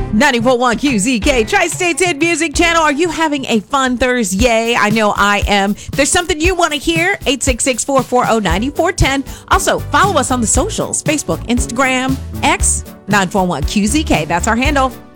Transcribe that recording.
94.1 QZK, Tri-State's Hit Music Channel. Are you having a fun Thursday? I know I am. If there's something you want to hear, 866-440-9410. Also, follow us on the socials, Facebook, Instagram, X, 941 QZK. That's our handle.